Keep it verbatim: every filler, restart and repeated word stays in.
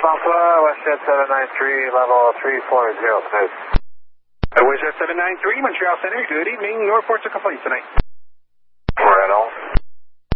Pampa, WestJet seven nine three, level three four zero, smooth. WestJet seven nine three, Montreal Center, good evening. Your reports are complete tonight.